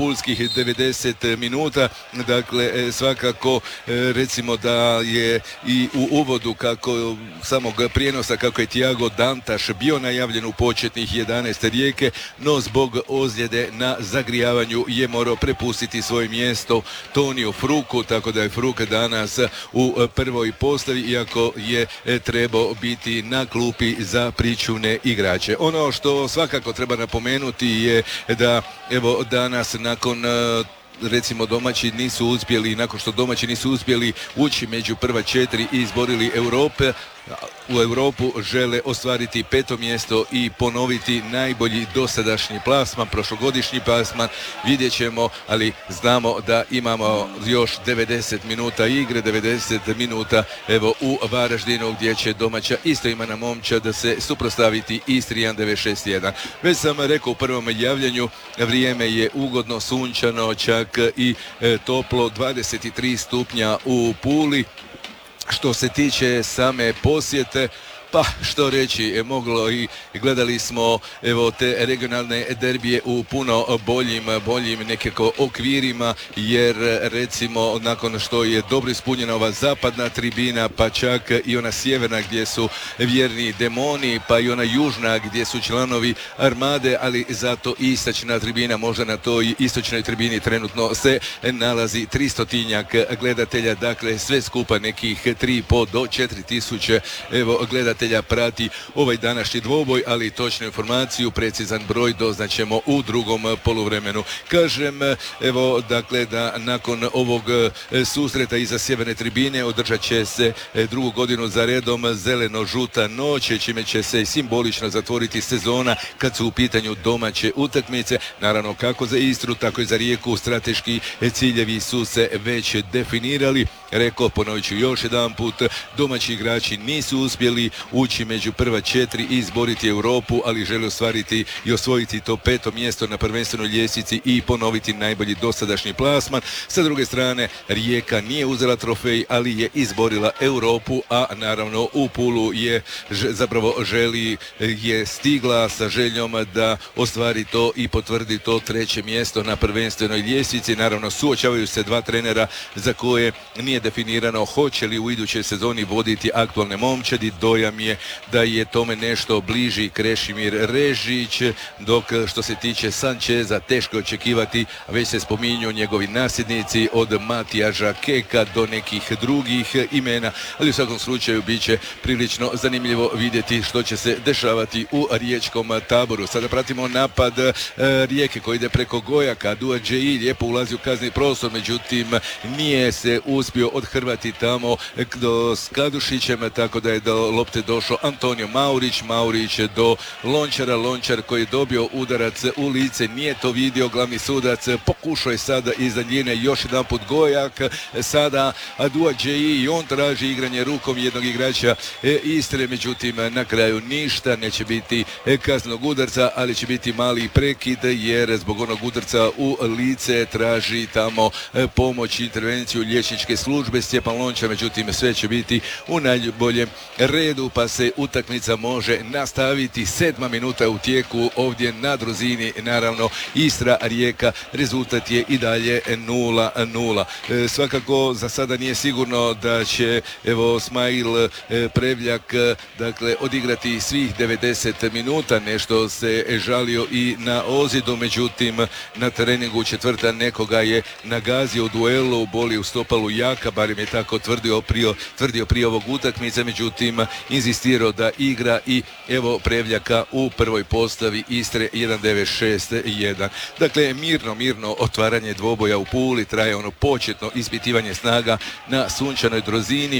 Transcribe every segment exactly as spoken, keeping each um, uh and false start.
pulskih devedeset minuta. Dakle, svakako recimo da je i u uvodu kako samog prijenosa kako je Tiago Dantaš bio najavljen u početnih jedanaest Rijeke, no zbog ozljede na zagrijavanju je morao prepustiti svoje mjesto Toniju Fruku, tako da je Fruk danas u prvoj postavi, iako je trebao biti na klupi za pričuvne igrače. Ono što svakako treba napomenuti je da evo danas nakon recimo domaći nisu uspjeli, nakon što domaći nisu uspjeli ući među prva četiri i izborili Europe, u Europu žele ostvariti peto mjesto i ponoviti najbolji dosadašnji plasman, prošlogodišnji plasman. Vidjet ćemo, ali znamo da imamo još devedeset minuta igre, devedeset minuta evo u Varaždinu gdje će domaća isto imena momčad da se suprotstaviti Istrijan devet šest jedan. Već sam rekao u prvom javljanju, vrijeme je ugodno, sunčano, čak i e, toplo, dvadeset tri stupnja u Puli. Što se tiče same posjete, pa što reći, moglo i gledali smo evo te regionalne derbije u puno boljim, boljim nekako okvirima, jer recimo nakon što je dobro ispunjena ova zapadna tribina, pa čak i ona sjeverna gdje su vjerni demoni, pa i ona južna gdje su članovi Armade, ali zato istočna tribina, možda na toj istočnoj tribini trenutno se nalazi tristotinjak gledatelja, dakle sve skupa nekih tri i pol do četiri tisuće evo gledatelja prati ovaj današnji dvoboj, ali točnu informaciju, precizan broj doznaćemo u drugom poluvremenu. Kažem, evo, dakle, da nakon ovog susreta iza sjeverne tribine održat će se drugu godinu za redom zeleno-žuta noć, čime će se simbolično zatvoriti sezona kad su u pitanju domaće utakmice. Naravno, kako za Istru, tako i za Rijeku, strateški ciljevi su se već definirali. Rekao, ponovit ću još jedan put, domaći igrači nisu uspjeli ući među prva četiri i izboriti Europu, ali žele ostvariti i osvojiti to peto mjesto na prvenstvenoj ljestvici i ponoviti najbolji dosadašnji plasman. Sa druge strane, Rijeka nije uzela trofej, ali je izborila Europu, a naravno u Pulu je zapravo želi, je stigla sa željom da ostvari to i potvrdi to treće mjesto na prvenstvenoj ljestvici. Naravno, suočavaju se dva trenera za koje nije definirano hoće li u idućoj sezoni voditi aktualne momčadi. Dojam je da je tome nešto bliži Krešimir Režić, dok što se tiče Sančeza teško očekivati, već se spominju njegovi nasljednici od Matijaža Keka do nekih drugih imena, ali u svakom slučaju bit će prilično zanimljivo vidjeti što će se dešavati u riječkom taboru. Sada pratimo napad e, Rijeke koji ide preko Gojaka, Duadžeji lijepo ulazi u kazni prostor, međutim nije se uspio odhrvati tamo do Skadušićem, tako da je do lopte došao Antonio Maurić, Maurić do Lončara, Lončar koji je dobio udarac u lice, nije to vidio glavni sudac, pokušao je sada iz daljine još jedan put Gojak, sada Duadžeji i on traži igranje rukom jednog igrača Istre, međutim na kraju ništa, neće biti kaznenog udarca, ali će biti mali prekid jer zbog onog udarca u lice traži tamo pomoć, intervenciju liječničke službe Stjepan Lončar, međutim sve će biti u najboljem redu pa se utakmica može nastaviti. Sedma minuta u tijeku ovdje na Druzini, naravno Istra Rijeka, rezultat je i dalje nula nula. E, svakako za sada nije sigurno da će evo Smail e, Prevljak e, dakle odigrati svih devedeset minuta, nešto se žalio i na ozljedu, međutim na treningu četvrta nekoga je nagazio u duelu, boli u stopalu jaka, barem je tako tvrdio prije, tvrdio prije ovog utakmice, međutim inzistirao da igra i evo Prevljaka u prvoj postavi Istre jedan devet šest jedan. Dakle, mirno, mirno otvaranje dvoboja u Puli, traje ono početno ispitivanje snaga na sunčanoj Druzini.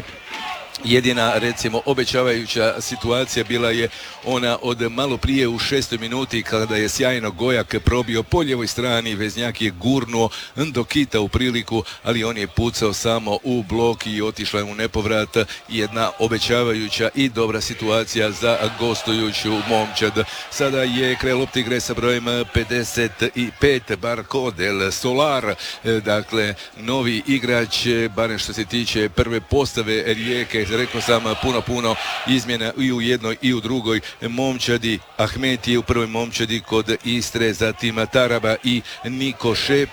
Jedina recimo obećavajuća situacija bila je ona od malo prije u šestoj minuti kada je sjajno Gojak probio po lijevoj strani, Veznjak je gurnuo Ndokita u priliku, ali on je pucao samo u blok i otišla je u nepovrat. Jedna obećavajuća i dobra situacija za gostujuću momčad. Sada je kraj lopte igre sa brojem pedeset pet Barco del Solar, dakle novi igrač, barem što se tiče prve postave Rijeke. Rekao sam puno, puno izmjena i u jednoj i u drugoj momčadi. Ahmet je u prvoj momčadi kod Istre, zatim Taraba i Niko Šep.